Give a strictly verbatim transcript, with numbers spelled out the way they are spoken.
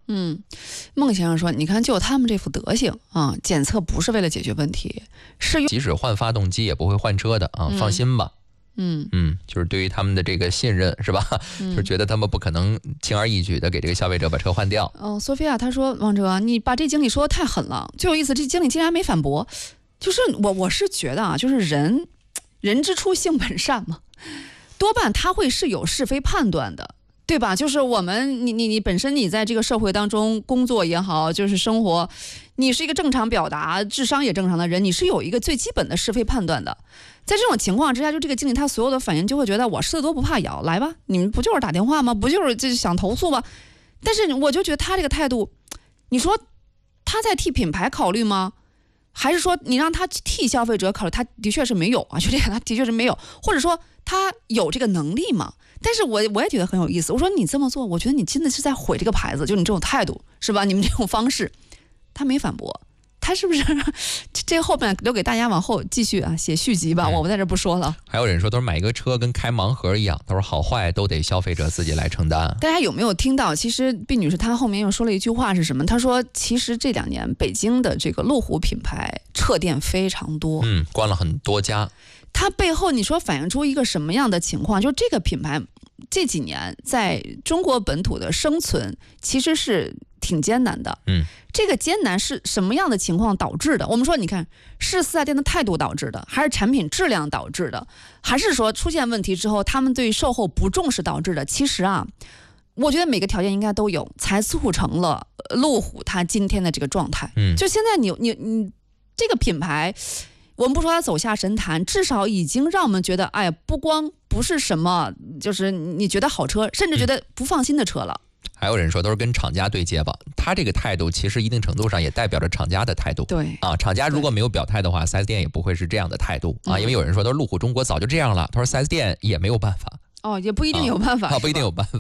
嗯，孟先生说，你看就他们这副德行啊，检测不是为了解决问题，是即使换发动机也不会换车的啊，嗯、放心吧。 嗯嗯，就是对于他们的这个信任是吧？嗯、就是觉得他们不可能轻而易举的给这个消费者把车换掉。 哦，索菲亚她说，王哲，你把这经理说的太狠了，最有意思，这经理竟然没反驳。就是我我是觉得啊，就是人人之初性本善嘛，多半他会是有是非判断的。对吧？就是我们，你你你本身你在这个社会当中工作也好，就是生活，你是一个正常表达、智商也正常的人，你是有一个最基本的是非判断的。在这种情况之下，就这个经理他所有的反应就会觉得我狮子多不怕咬，来吧，你们不就是打电话吗？不就是就想投诉吗？但是我就觉得他这个态度，你说他在替品牌考虑吗？还是说你让他替消费者考虑？他的确是没有啊，就这个他的确是没有，或者说他有这个能力吗？但是我我也觉得很有意思。我说你这么做，我觉得你真的是在毁这个牌子，就你这种态度是吧？你们这种方式，他没反驳，他是不是这后面留给大家往后继续啊写续集吧？嗯、我们在这不说了。 还有人说，都是买一个车跟开盲盒一样，都是好坏都得消费者自己来承担。 大家有没有听到？其实毕女士她后面又说了一句话是什么？她说，其实这两年北京的这个路虎品牌撤店非常多， 嗯，关了很多家。 它背后你说反映出一个什么样的情况？就这个品牌这几年在中国本土的生存其实是挺艰难的。 嗯， 这个艰难是什么样的情况导致的？我们说，你看是四 S 店的态度导致的，还是产品质量导致的，还是说出现问题之后他们对售后不重视导致的？其实啊，我觉得每个条件应该都有，才促成了路虎它今天的这个状态。 嗯， 就现在你你你这个品牌。我们不说它走下神坛，至少已经让我们觉得，哎呀，不光不是什么，就是你觉得好车，甚至觉得不放心的车了。 嗯、还有人说都是跟厂家对接吧，他这个态度其实一定程度上也代表着厂家的态度。 对啊，厂家如果没有表态的话 ，四 S 店也不会是这样的态度啊。因为有人说都是路虎中国早就这样了，他说四 S 店也没有办法。 哦，也不一定有办法， 啊，不一定有办法。